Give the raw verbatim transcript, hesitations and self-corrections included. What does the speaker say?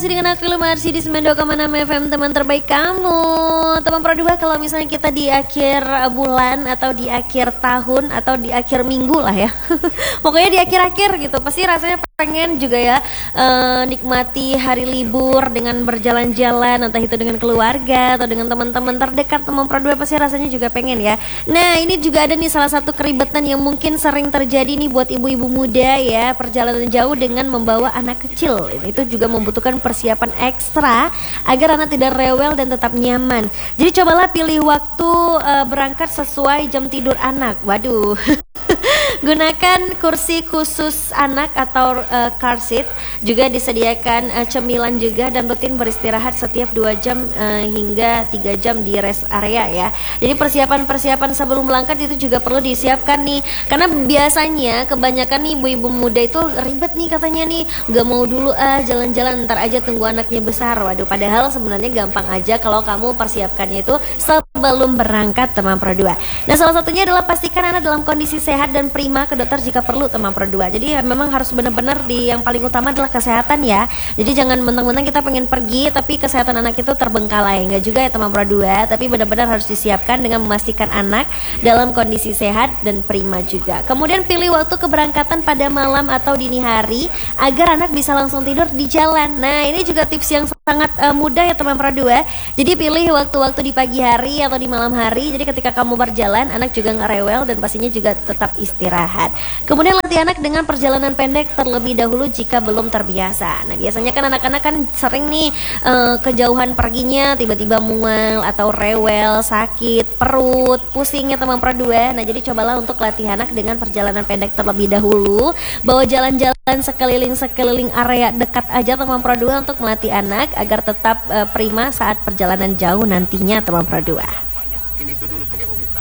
Dengan aku Lumarsi di sembilan puluh dua koma enam F M, teman terbaik kamu. Teman Pro dua, kalau misalnya kita di akhir bulan atau di akhir tahun atau di akhir minggu lah ya pokoknya di akhir-akhir gitu, pasti rasanya pengen juga ya uh, nikmati hari libur dengan berjalan-jalan, entah itu dengan keluarga atau dengan teman-teman terdekat. Teman Pro dua pasti rasanya juga pengen ya. Nah, ini juga ada nih salah satu keribetan yang mungkin sering terjadi nih buat ibu-ibu muda ya, perjalanan jauh dengan membawa anak kecil. Itu juga membutuhkan persiapan ekstra agar anak tidak rewel dan tetap nyaman. Jadi cobalah pilih waktu uh, berangkat sesuai jam tidur anak. Waduh. Gunakan kursi khusus anak atau uh, car seat. Juga disediakan uh, cemilan juga, dan rutin beristirahat setiap dua jam uh, hingga tiga jam di rest area ya. Jadi persiapan-persiapan sebelum berangkat itu juga perlu disiapkan nih, karena biasanya kebanyakan nih ibu-ibu muda itu ribet nih katanya nih, gak mau dulu ah jalan-jalan, ntar aja tunggu anaknya besar. Waduh, padahal sebenarnya gampang aja kalau kamu persiapkannya itu sebelum berangkat, teman Pro dua. Nah, salah satunya adalah pastikan anak dalam kondisi sehat dan prima ke dokter jika perlu, teman Pro dua. Jadi ya, memang harus benar-benar di yang paling utama adalah kesehatan ya. Jadi jangan mentang-mentang kita pengen pergi tapi kesehatan anak itu terbengkalai, enggak juga ya teman Pro dua. Tapi benar-benar harus disiapkan dengan memastikan anak dalam kondisi sehat dan prima juga. Kemudian pilih waktu keberangkatan pada malam atau dini hari agar anak bisa langsung tidur di jalan. Nah, ini juga tips yang sangat uh, mudah ya teman Pro dua. Jadi pilih waktu-waktu di pagi hari atau di malam hari. Jadi ketika kamu berjalan, anak juga nggak rewel dan pastinya juga tetap istirahat. Kemudian latih anak dengan perjalanan pendek terlebih dahulu jika belum terbiasa. Nah, biasanya kan anak-anak kan sering nih uh, kejauhan perginya tiba-tiba mual atau rewel, sakit perut, pusing ya teman Pro dua. Nah, jadi cobalah untuk latih anak dengan perjalanan pendek terlebih dahulu. Bawa jalan-jalan sekeliling-sekeliling area dekat aja teman Pro dua untuk melatih anak agar tetap uh, prima saat perjalanan jauh nantinya, teman Pro dua. Ini tuh dulu pakai pembuka.